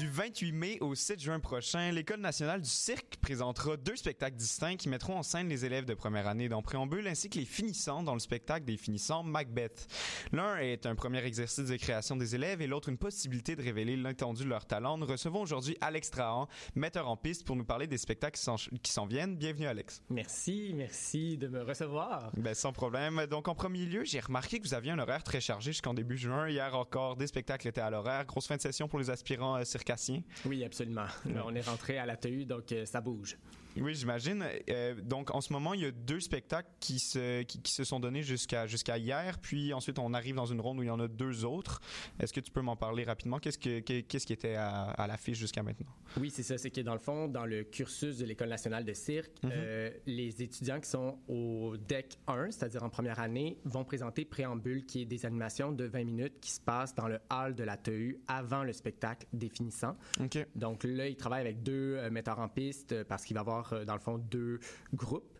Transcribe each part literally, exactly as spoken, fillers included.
Du vingt-huit mai au sept juin prochain, l'École nationale du cirque présentera deux spectacles distincts qui mettront en scène les élèves de première année dans Préambule ainsi que les finissants dans le spectacle des finissants Macbeth. L'un est un premier exercice de création des élèves et l'autre une possibilité de révéler l'étendue de leur talent. Nous recevons aujourd'hui Alex Trahan, metteur en piste, pour nous parler des spectacles qui s'en, qui s'en viennent. Bienvenue Alex. Merci, merci de me recevoir. Ben, sans problème. Donc en premier lieu, j'ai remarqué que vous aviez un horaire très chargé jusqu'en début juin. Hier encore, des spectacles étaient à l'horaire. Grosse fin de session pour les aspirants euh, circassiens. Oui, absolument. Là, on est rentré à l'A T U, donc euh, ça bouge. Oui, j'imagine. Euh, donc, en ce moment, il y a deux spectacles qui se, qui, qui se sont donnés jusqu'à, jusqu'à hier, puis ensuite, on arrive dans une ronde où il y en a deux autres. Est-ce que tu peux m'en parler rapidement? Qu'est-ce, que, qu'est-ce qui était à, à l'affiche jusqu'à maintenant? Oui, c'est ça. C'est que dans le fond, dans le cursus de l'École nationale de cirque, mm-hmm. euh, les étudiants qui sont au D E C un, c'est-à-dire en première année, vont présenter Préambule, qui est des animations de vingt minutes qui se passent dans le hall de l'A T U avant le spectacle des finissants. Okay. Donc là, ils travaillent avec deux euh, metteurs en piste euh, parce qu'il va y avoir dans le fond, deux groupes.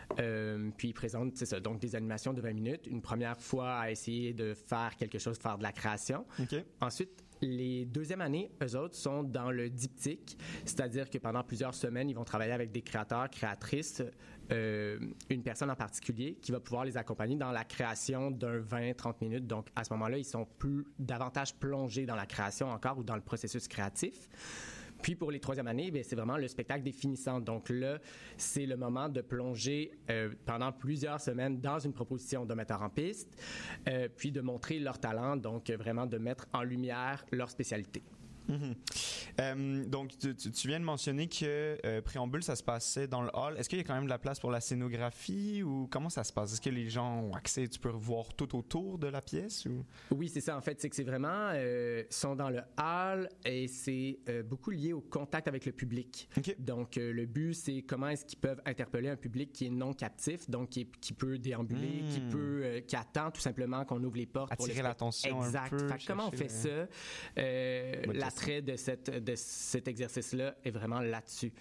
Euh, puis ils présentent, c'est ça, donc des animations de vingt minutes. Une première fois à essayer de faire quelque chose, faire de la création. Okay. Ensuite, les deuxièmes années, eux autres, sont dans le diptyque, c'est-à-dire que pendant plusieurs semaines, ils vont travailler avec des créateurs, créatrices, euh, une personne en particulier qui va pouvoir les accompagner dans la création d'un vingt à trente minutes. Donc, à ce moment-là, ils sont plus davantage plongés dans la création encore ou dans le processus créatif. Puis pour les troisième années, bien, c'est vraiment le spectacle des finissants. Donc là, c'est le moment de plonger euh, pendant plusieurs semaines dans une proposition de metteur en piste, euh, puis de montrer leur talent, donc vraiment de mettre en lumière leur spécialité. Mm-hmm. Euh, donc, tu, tu, tu viens de mentionner que euh, Préambule, ça se passait dans le hall. Est-ce qu'il y a quand même de la place pour la scénographie ou comment ça se passe? Est-ce que les gens ont accès, tu peux voir tout autour de la pièce? Ou? Oui, c'est ça. En fait, c'est que c'est vraiment, euh, sont dans le hall et c'est euh, beaucoup lié au contact avec le public. Okay. Donc, euh, le but, c'est comment est-ce qu'ils peuvent interpeller un public qui est non captif, donc qui, est, qui peut déambuler, mmh. qui peut, euh, qui attend tout simplement qu'on ouvre les portes. Attirer pour l'attention exact. un peu. Fait, comment on fait le... ça? Euh, la de, cette, de cet exercice-là est vraiment là-dessus.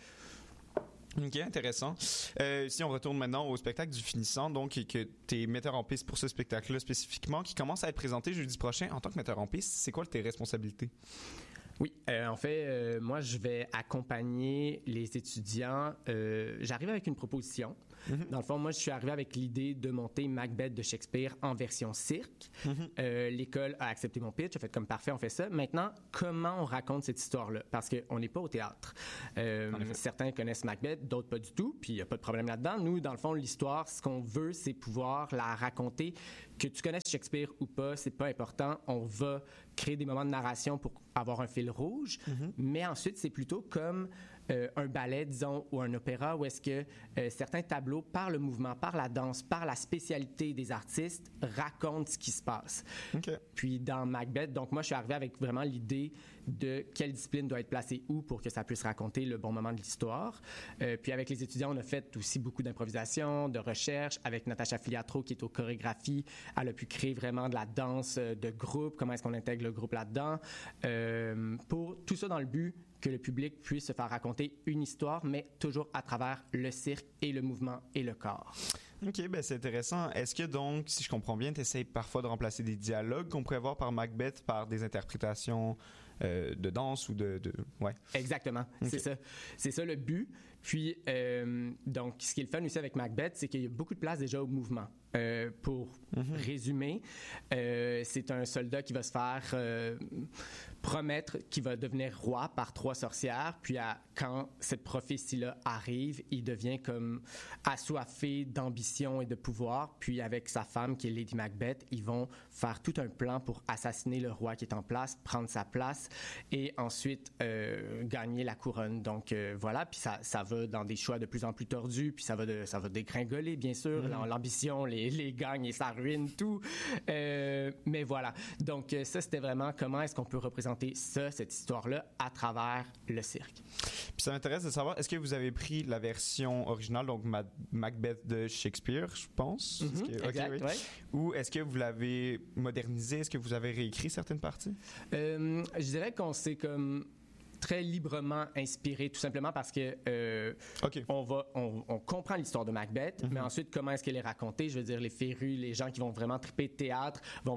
OK, intéressant. Euh, si on retourne maintenant au spectacle du finissant, donc, et que tu es metteur en piste pour ce spectacle-là spécifiquement, qui commence à être présenté jeudi prochain, en tant que metteur en piste, c'est quoi tes responsabilités? Oui, euh, en fait, euh, moi, je vais accompagner les étudiants. Euh, j'arrive avec une proposition. Mm-hmm. Dans le fond, moi, je suis arrivé avec l'idée de monter Macbeth de Shakespeare en version cirque. Mm-hmm. Euh, l'école a accepté mon pitch, a fait comme parfait, on fait ça. Maintenant, comment on raconte cette histoire-là? Parce qu'on n'est pas au théâtre. Euh, certains connaissent Macbeth, d'autres pas du tout, puis il n'y a pas de problème là-dedans. Nous, dans le fond, l'histoire, ce qu'on veut, c'est pouvoir la raconter. Que tu connaisses Shakespeare ou pas, c'est pas important. On va créer des moments de narration pour avoir un fil rouge, mm-hmm. mais ensuite, c'est plutôt comme euh, un ballet, disons, ou un opéra, où est-ce que euh, certains tableaux, par le mouvement, par la danse, par la spécialité des artistes, racontent ce qui se passe. Okay. Puis dans Macbeth, donc moi, je suis arrivé avec vraiment l'idée de quelle discipline doit être placée où pour que ça puisse raconter le bon moment de l'histoire. Euh, puis avec les étudiants, on a fait aussi beaucoup d'improvisation, de recherche. Avec Natacha Filiatro, qui est aux chorégraphies, elle a pu créer vraiment de la danse de groupe, comment est-ce qu'on intègre le groupe là-dedans, euh, pour tout ça dans le but que le public puisse se faire raconter une histoire, mais toujours à travers le cirque et le mouvement et le corps. OK, ben c'est intéressant. Est-ce que donc, si je comprends bien, tu essaies parfois de remplacer des dialogues qu'on pourrait voir par Macbeth par des interprétations euh, de danse ou de... de... Ouais. Exactement, okay. c'est ça. C'est ça le but. Puis, euh, donc, ce qui est le fun aussi avec Macbeth, c'est qu'il y a beaucoup de place déjà au mouvement. Euh, pour mm-hmm. résumer, euh, c'est un soldat qui va se faire euh, promettre qu'il va devenir roi par trois sorcières. Puis, à, quand cette prophétie-là arrive, il devient comme assoiffé d'ambition et de pouvoir. Puis, avec sa femme, qui est Lady Macbeth, ils vont faire tout un plan pour assassiner le roi qui est en place, prendre sa place et ensuite euh, gagner la couronne. Donc, euh, voilà. Puis, ça, ça va dans des choix de plus en plus tordus. Puis, ça va, de, ça va dégringoler, bien sûr. Mm-hmm. L'ambition, les les gagne et ça ruine tout. Euh, mais voilà. Donc, ça, c'était vraiment comment est-ce qu'on peut représenter ça, cette histoire-là, à travers le cirque. Puis ça m'intéresse de savoir, est-ce que vous avez pris la version originale, donc Macbeth de Shakespeare, je pense? Mm-hmm, est-ce que, exact, okay, oui. ouais. Ou est-ce que vous l'avez modernisé? Est-ce que vous avez réécrit certaines parties? Euh, je dirais qu'on s'est comme... très librement inspiré, tout simplement parce que euh, okay. on va, on, on comprend l'histoire de Macbeth, mm-hmm. mais ensuite comment est-ce qu'elle est racontée. Je veux dire, les férus, les gens qui vont vraiment triper de théâtre, vont voir des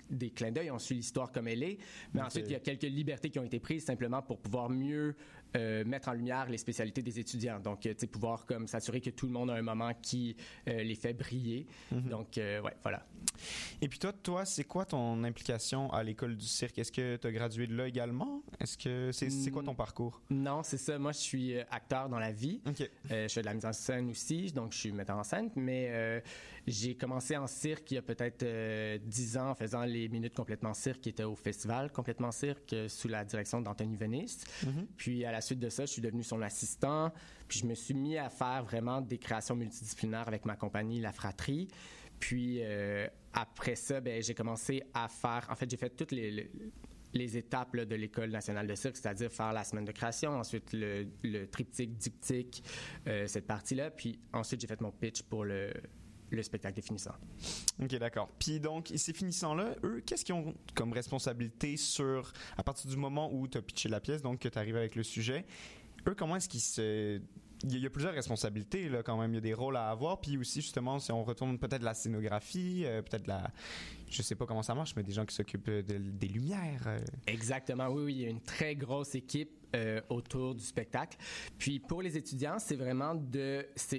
des clins d'œil, on suit l'histoire comme elle est, mais okay. ensuite, il y a quelques libertés qui ont été prises simplement pour pouvoir mieux euh, mettre en lumière les spécialités des étudiants. Donc, tu sais, pouvoir comme s'assurer que tout le monde a un moment qui euh, les fait briller. Mm-hmm. Donc, euh, ouais, voilà. Et puis toi, toi, c'est quoi ton implication à l'école du cirque? Est-ce que tu as gradué de là également? Est-ce que c'est, c'est quoi ton parcours? Non, c'est ça. Moi, je suis acteur dans la vie. Okay. Euh, je fais de la mise en scène aussi, donc je suis metteur en scène, mais euh, j'ai commencé en cirque il y a peut-être euh, dix ans en faisant les minutes complètement cirque qui étaient au festival Complètement cirque euh, sous la direction d'Anthony Veniste. Mm-hmm. Puis à la suite de ça, je suis devenu son assistant. Puis je me suis mis à faire vraiment des créations multidisciplinaires avec ma compagnie La Fratrie. Puis euh, après ça, ben, j'ai commencé à faire... En fait, j'ai fait toutes les... les les étapes là, de l'École nationale de cirque, c'est-à-dire faire la semaine de création, ensuite le, le triptyque, diptyque, euh, cette partie-là, puis ensuite j'ai fait mon pitch pour le, le spectacle des finissants. OK, d'accord. Puis donc, ces finissants-là, eux, qu'est-ce qu'ils ont comme responsabilité sur, à partir du moment où tu as pitché la pièce, donc que tu arrives avec le sujet, eux, comment est-ce qu'ils se... Il y a plusieurs responsabilités là quand même, il y a des rôles à avoir, puis aussi justement si on retourne peut-être la scénographie, euh, peut-être la, je sais pas comment ça marche, mais des gens qui s'occupent de, des lumières. Euh. Exactement, oui, oui, il y a une très grosse équipe euh, autour du spectacle. Puis pour les étudiants, c'est vraiment de, c'est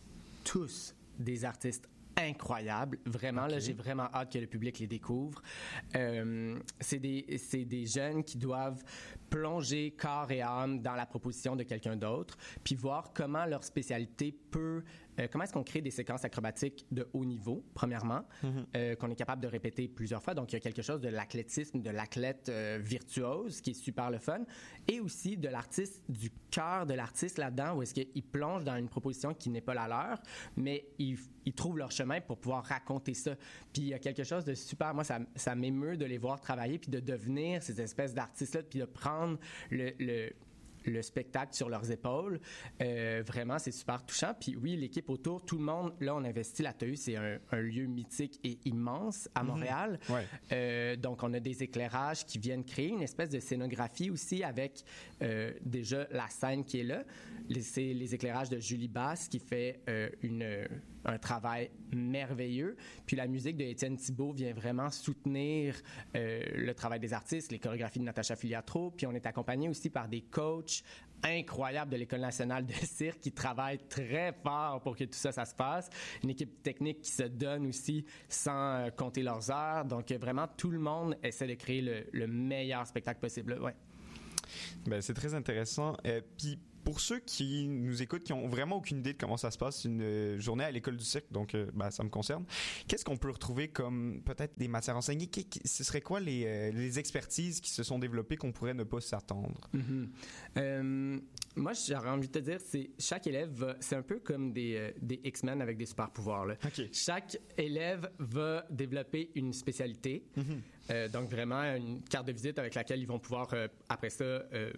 tous des artistes incroyables, vraiment, okay. Là, j'ai vraiment hâte que le public les découvre. Euh, c'est des, c'est des jeunes qui doivent plonger corps et âme dans la proposition de quelqu'un d'autre, puis voir comment leur spécialité peut... Euh, comment est-ce qu'on crée des séquences acrobatiques de haut niveau, premièrement, mm-hmm. euh, qu'on est capable de répéter plusieurs fois. Donc, il y a quelque chose de l'athlétisme, de l'athlète euh, virtuose, qui est super le fun, et aussi de l'artiste, du cœur de l'artiste là-dedans, où est-ce qu'ils plongent dans une proposition qui n'est pas la leur, mais ils, ils trouvent leur chemin pour pouvoir raconter ça. Puis, il y a quelque chose de super... Moi, ça, ça m'émeut de les voir travailler, puis de devenir ces espèces d'artistes-là, puis de prendre le... le le spectacle sur leurs épaules. Euh, vraiment, c'est super touchant. Puis oui, l'équipe autour, tout le monde, là, on investit la T E U, c'est un, un lieu mythique et immense à Montréal. Mmh. Ouais. Euh, donc, on a des éclairages qui viennent créer une espèce de scénographie aussi avec euh, déjà la scène qui est là. Les, c'est les éclairages de Julie Basse qui fait euh, une, un travail merveilleux. Puis la musique de Étienne Thibault vient vraiment soutenir euh, le travail des artistes, les chorégraphies de Natacha Filiatro. Puis on est accompagné aussi par des coachs incroyable de l'École nationale de cirque qui travaille très fort pour que tout ça, ça se passe. Une équipe technique qui se donne aussi sans euh, compter leurs heures. Donc, vraiment, tout le monde essaie de créer le, le meilleur spectacle possible. Ouais. Ben, c'est très intéressant. Euh, puis, pour ceux qui nous écoutent, qui ont vraiment aucune idée de comment ça se passe, une euh, journée à l'école du cirque, donc euh, ben, ça me concerne, qu'est-ce qu'on peut retrouver comme peut-être des matières enseignées? Qui, qui, ce serait quoi les, euh, les expertises qui se sont développées qu'on pourrait ne pas s'attendre? Mm-hmm. Euh, moi, j'aurais envie de te dire, c'est chaque élève va, c'est un peu comme des, euh, des X-Men avec des super-pouvoirs. Là. Okay. Chaque élève va développer une spécialité. Mm-hmm. Euh, donc, vraiment, une carte de visite avec laquelle ils vont pouvoir, euh, après ça, euh,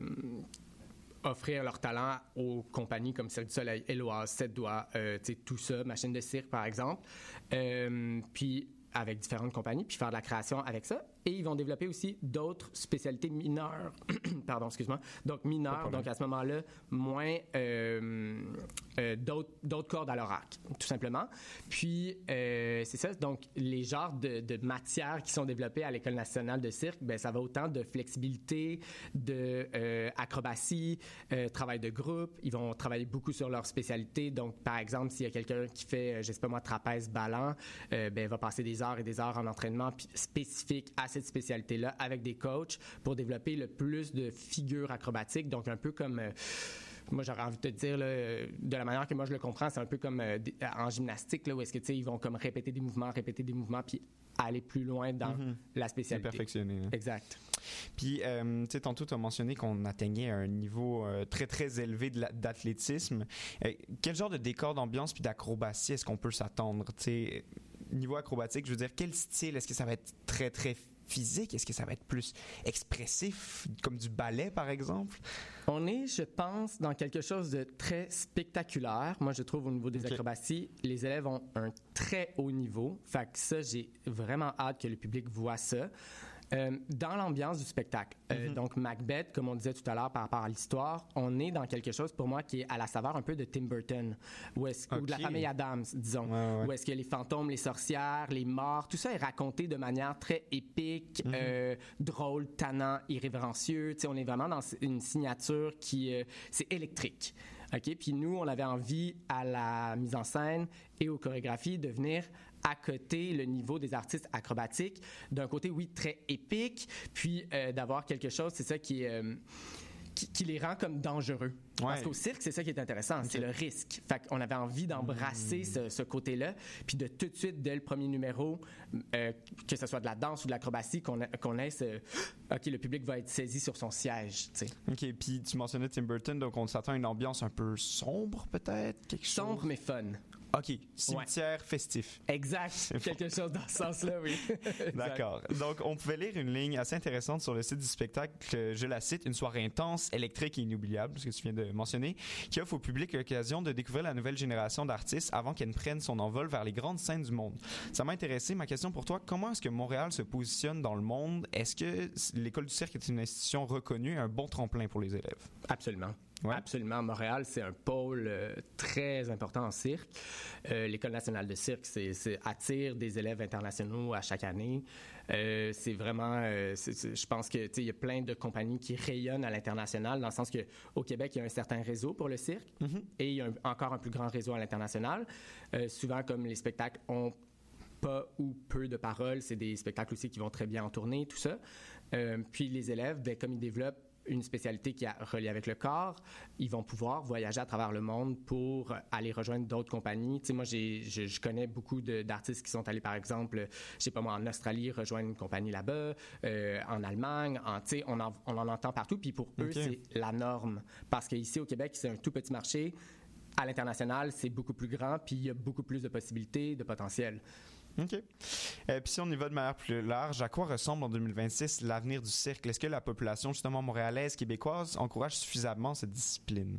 offrir leur talent aux compagnies comme Cirque du Soleil, Eloise, Sept Doigts, euh, tu sais, tout ça, machine de cirque, par exemple. Euh, puis, avec différentes compagnies, puis faire de la création avec ça. Et ils vont développer aussi d'autres spécialités mineures. Pardon, excuse-moi. Donc, mineures. Donc, à ce moment-là, moins euh, euh, d'autres, d'autres cordes à leur arc, tout simplement. Puis, euh, c'est ça. Donc, les genres de, de matières qui sont développées à l'École nationale de cirque, ben ça va autant de flexibilité, de euh, acrobatie, euh, travail de groupe. Ils vont travailler beaucoup sur leur spécialité. Donc, par exemple, s'il y a quelqu'un qui fait, je sais pas moi, trapèze ballant, euh, ben, va passer des heures et des heures en entraînement spécifique à cette spécialité-là avec des coachs pour développer le plus de figures acrobatiques. Donc, un peu comme... Euh, moi, j'aurais envie de te dire, là, de la manière que moi je le comprends, c'est un peu comme euh, en gymnastique, là, où est-ce que, tu sais, ils vont comme répéter des mouvements, répéter des mouvements, puis aller plus loin dans mm-hmm. la spécialité. Perfectionner. Hein. Exact. Puis, euh, tu sais, tantôt, tu as mentionné qu'on atteignait un niveau euh, très, très élevé de la, d'athlétisme. Euh, quel genre de décor, d'ambiance puis d'acrobatie est-ce qu'on peut s'attendre? Tu sais, niveau acrobatique, je veux dire, quel style? Est-ce que ça va être très, très physique? Est-ce que ça va être plus expressif, comme du ballet, par exemple? On est, je pense, dans quelque chose de très spectaculaire. Moi, je trouve, au niveau des okay. acrobaties, les élèves ont un très haut niveau. Fait que ça, j'ai vraiment hâte que le public voit ça. Euh, dans l'ambiance du spectacle. Euh, mm-hmm. Donc, Macbeth, comme on disait tout à l'heure par rapport à l'histoire, on est dans quelque chose pour moi qui est à la saveur un peu de Tim Burton, où est-ce, okay. ou de la famille Addams, disons, ouais, ouais. où est-ce que les fantômes, les sorcières, les morts, tout ça est raconté de manière très épique, mm-hmm. euh, drôle, tannant, irrévérencieux. Tu sais, on est vraiment dans une signature qui, euh, c'est électrique. OK? Puis nous, on avait envie à la mise en scène et aux chorégraphies de venir à côté le niveau des artistes acrobatiques, d'un côté, oui, très épique, puis euh, d'avoir quelque chose, c'est ça qui, euh, qui, qui les rend comme dangereux. Ouais. Parce qu'au cirque, c'est ça qui est intéressant, okay. c'est le risque. Fait qu'on avait envie d'embrasser mmh. ce, ce côté-là, puis de tout de suite, dès le premier numéro, euh, que ce soit de la danse ou de l'acrobatie, qu'on, a, qu'on ait ce... OK, le public va être saisi sur son siège, tu sais. OK, puis tu mentionnais Tim Burton, donc on s'attend à une ambiance un peu sombre, peut-être? Quelque chose? Sombre, mais fun. OK, cimetière ouais. festif. Exact, quelque chose dans ce sens-là, oui. D'accord. Donc, on pouvait lire une ligne assez intéressante sur le site du spectacle, je la cite, « Une soirée intense, électrique et inoubliable », ce que tu viens de mentionner, qui offre au public l'occasion de découvrir la nouvelle génération d'artistes avant qu'elle prenne son envol vers les grandes scènes du monde. Ça m'a intéressé. Ma question pour toi, comment est-ce que Montréal se positionne dans le monde? Est-ce que l'École du cirque est une institution reconnue et un bon tremplin pour les élèves? Absolument. Ouais. Absolument. Montréal, c'est un pôle euh, très important en cirque. Euh, L'École nationale de cirque, c'est, c'est attire des élèves internationaux à chaque année. Euh, c'est vraiment, euh, c'est, c'est, je pense que il y a plein de compagnies qui rayonnent à l'international, dans le sens que au Québec, il y a un certain réseau pour le cirque mm-hmm. et il y a un, encore un plus grand réseau à l'international. Euh, souvent, comme les spectacles ont pas ou peu de paroles, c'est des spectacles aussi qui vont très bien en tournée, tout ça. Euh, puis les élèves, ben, comme ils développent une spécialité qui a relié avec le corps, ils vont pouvoir voyager à travers le monde pour aller rejoindre d'autres compagnies. Tu sais, moi, j'ai, je, je connais beaucoup de, d'artistes qui sont allés, par exemple, je sais pas moi, en Australie, rejoindre une compagnie là-bas, euh, en Allemagne, en, tu sais, on en, on en entend partout, puis pour okay. eux, c'est la norme. Parce qu'ici, au Québec, c'est un tout petit marché. À l'international, c'est beaucoup plus grand, puis il y a beaucoup plus de possibilités, de potentiel. OK. Euh, puis si on y va de manière plus large, à quoi ressemble en deux mille vingt-six l'avenir du cirque? Est-ce que la population, justement, montréalaise, québécoise, encourage suffisamment cette discipline?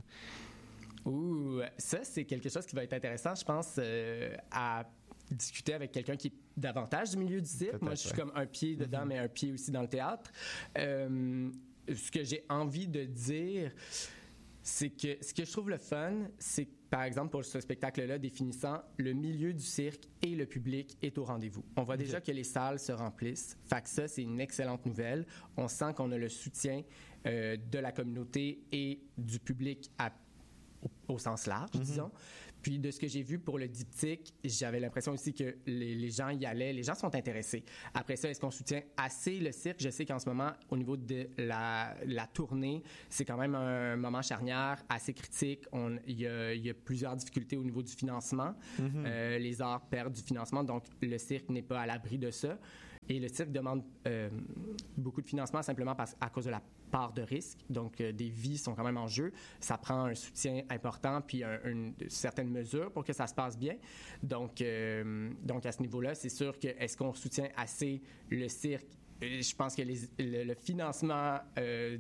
Ouh, ça, c'est quelque chose qui va être intéressant, je pense, euh, à discuter avec quelqu'un qui est davantage du milieu du cirque. Peut-être, Moi, je suis ouais. comme un pied dedans, mm-hmm. mais un pied aussi dans le théâtre. Euh, ce que j'ai envie de dire, c'est que ce que je trouve le fun, c'est que, par exemple, pour ce spectacle-là, définissant, le milieu du cirque et le public est au rendez-vous. On voit okay. déjà que les salles se remplissent. Fait que ça, c'est une excellente nouvelle. On sent qu'on a le soutien euh, de la communauté et du public à, au, au sens large, mm-hmm. disons. Puis de ce que j'ai vu pour le diptyque, j'avais l'impression aussi que les, les gens y allaient, les gens sont intéressés. Après ça, est-ce qu'on soutient assez le cirque? Je sais qu'en ce moment, au niveau de la, la tournée, c'est quand même un moment charnière assez critique. Il y a, y a plusieurs difficultés au niveau du financement. Mm-hmm. Euh, les arts perdent du financement, donc le cirque n'est pas à l'abri de ça. Et le cirque demande euh, beaucoup de financement simplement parce, à cause de la part de risque. Donc, euh, des vies sont quand même en jeu. Ça prend un soutien important puis un, une, certaines mesures pour que ça se passe bien. Donc, euh, donc à ce niveau-là, c'est sûr que est-ce qu'on soutient assez le cirque? Je pense que les, le, le financement euh,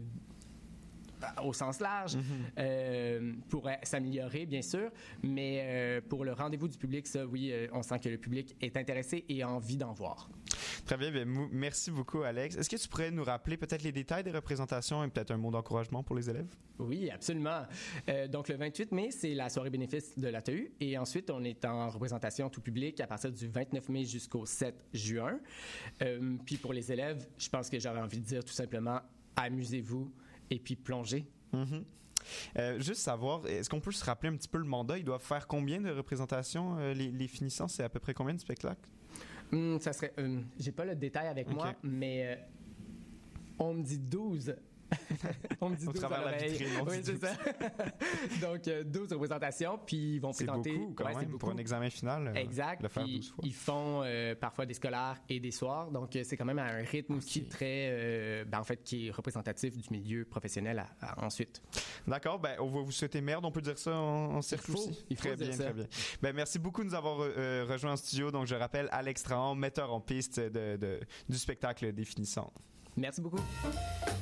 au sens large, mm-hmm. euh, pourrait s'améliorer, bien sûr, mais euh, pour le rendez-vous du public, ça, oui, euh, on sent que le public est intéressé et a envie d'en voir. Très bien, bien mou- merci beaucoup, Alex. Est-ce que tu pourrais nous rappeler peut-être les détails des représentations et peut-être un mot d'encouragement pour les élèves? Oui, absolument. Euh, donc, le vingt-huit mai, c'est la soirée bénéfice de l'A T U et ensuite, on est en représentation tout public à partir du vingt-neuf mai jusqu'au sept juin. Euh, puis pour les élèves, je pense que j'aurais envie de dire tout simplement, amusez-vous et puis plongez. Mm-hmm. Euh, juste savoir, est-ce qu'on peut se rappeler un petit peu le mandat? Ils doivent faire combien de représentations, euh, les, les finissants? C'est à peu près combien de spectacles? Hum, ça serait... Hum, j'ai pas le détail avec okay. moi, mais euh, on me dit douze. On me dit Au douze travers à la vitrine, on oui, dit c'est ça. Donc, euh, douze représentations, puis ils vont c'est présenter... Beaucoup, quand ouais, même, c'est beaucoup pour un examen final. Euh, exact. Le faire puis douze fois. Ils font euh, parfois des scolaires et des soirs, donc euh, c'est quand même à un rythme okay. aussi très... Euh, ben, en fait, qui est représentatif du milieu professionnel à, à, ensuite. D'accord. Ben, on va vous souhaiter merde, on peut dire ça en, en cirque il faut, aussi? Il faut très dire bien, ça. très bien. Ben, merci beaucoup de nous avoir euh, rejoints en studio. Donc, je rappelle Alex Trahan, metteur en piste de, de, du spectacle Définissant. Merci beaucoup.